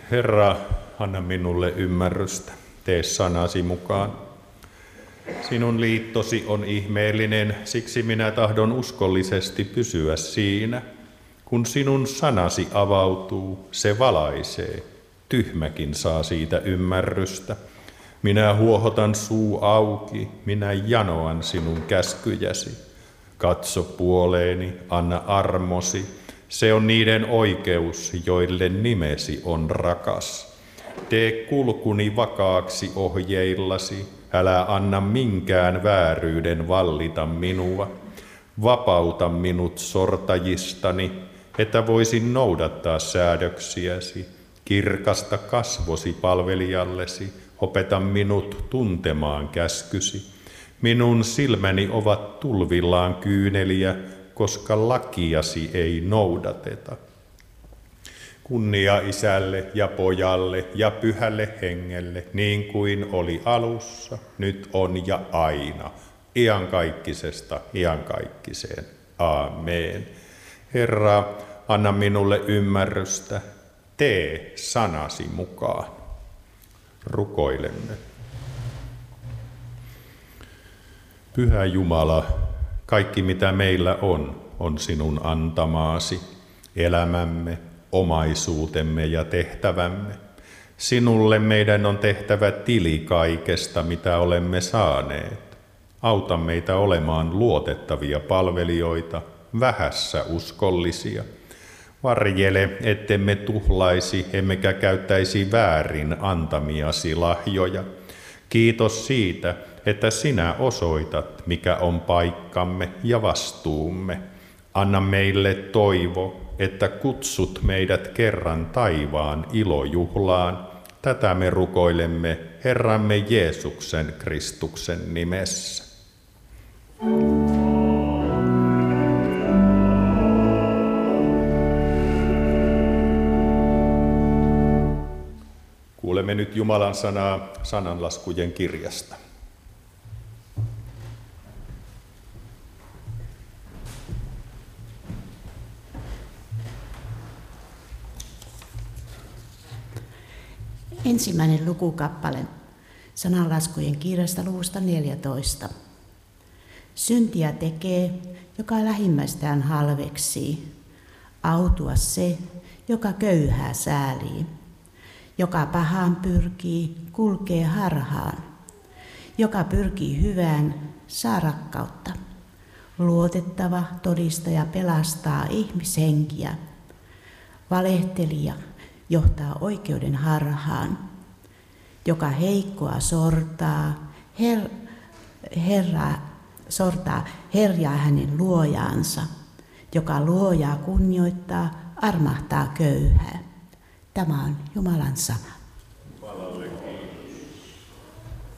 Herra, anna minulle ymmärrystä, tee sanasi mukaan. Sinun liittosi on ihmeellinen, siksi minä tahdon uskollisesti pysyä siinä. Kun sinun sanasi avautuu, se valaisee, tyhmäkin saa siitä ymmärrystä. Minä huohotan suu auki, minä janoan sinun käskyjäsi. Katso puoleeni, anna armosi, se on niiden oikeus, joille nimesi on rakas. Tee kulkuni vakaaksi ohjeillasi, älä anna minkään vääryyden vallita minua. Vapauta minut sortajistani, että voisin noudattaa säädöksiäsi. Kirkasta kasvosi palvelijallesi, opeta minut tuntemaan käskysi. Minun silmäni ovat tulvillaan kyyneliä, koska lakiasi ei noudateta. Kunnia Isälle ja Pojalle ja Pyhälle Hengelle, niin kuin oli alussa, nyt on ja aina, iankaikkisesta iankaikkiseen. Aamen. Herra, anna minulle ymmärrystä, tee sanasi mukaan. Rukoilemme. Pyhä Jumala, kaikki mitä meillä on sinun antamaasi, elämämme, omaisuutemme ja tehtävämme. Sinulle meidän on tehtävä tili kaikesta, mitä olemme saaneet. Auta meitä olemaan luotettavia palvelijoita, vähässä uskollisia. Varjele, ettemme tuhlaisi, emmekä käyttäisi väärin antamiasi lahjoja. Kiitos siitä, että sinä osoitat, mikä on paikkamme ja vastuumme. Anna meille toivo, että kutsut meidät kerran taivaan ilojuhlaan. Tätä me rukoilemme Herramme Jeesuksen Kristuksen nimessä. Kuulemme nyt Jumalan sanaa sananlaskujen kirjasta. Ensimmäinen lukukappale sananlaskujen kirjasta luvusta 14. Syntiä tekee, joka lähimmäistään halveksii. Autua se, joka köyhää säälii. Joka pahaan pyrkii, kulkee harhaan. Joka pyrkii hyvään, saa rakkautta. Luotettava todistaja pelastaa ihmishenkiä. Valehtelija johtaa oikeuden harhaan. Joka heikkoa sortaa, herjaa hänen luojaansa. Joka luojaa kunnioittaa, armahtaa köyhää. Tämä on Jumalan sana.